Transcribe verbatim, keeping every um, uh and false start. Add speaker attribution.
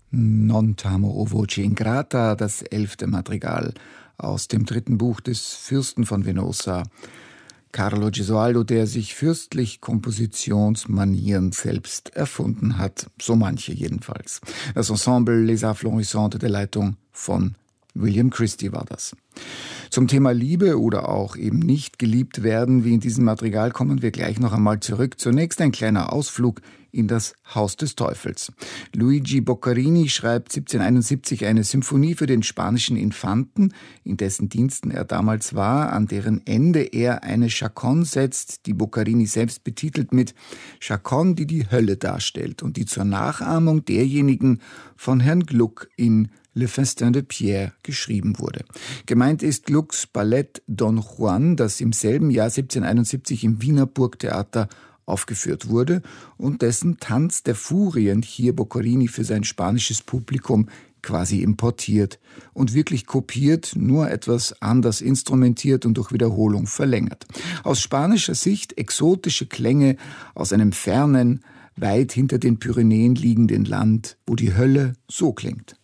Speaker 1: Non t'amo o voce ingrata, das elfte Madrigal aus dem dritten Buch des Fürsten von Venosa, Carlo Gesualdo, der sich fürstlich Kompositionsmanieren selbst erfunden hat, so manche jedenfalls. Das Ensemble Les Arts Florissants unter der Leitung von William Christie war das. Zum Thema Liebe oder auch eben nicht geliebt werden, wie in diesem Madrigal, kommen wir gleich noch einmal zurück. Zunächst ein kleiner Ausflug in das Haus des Teufels. Luigi Boccherini schreibt siebzehnhunderteinundsiebzig eine Symphonie für den spanischen Infanten, in dessen Diensten er damals war, an deren Ende er eine Chaconne setzt, die Boccherini selbst betitelt mit Chaconne, die die Hölle darstellt und die zur Nachahmung derjenigen von Herrn Gluck in Le Festin de Pierre geschrieben wurde. Gemeint ist Glucks Ballett Don Juan, das im selben Jahr siebzehnhunderteinundsiebzig im Wiener Burgtheater aufgeführt wurde und dessen Tanz der Furien hier Boccherini für sein spanisches Publikum quasi importiert und wirklich kopiert, nur etwas anders instrumentiert und durch Wiederholung verlängert. Aus spanischer Sicht exotische Klänge aus einem fernen, weit hinter den Pyrenäen liegenden Land, wo die Hölle so klingt.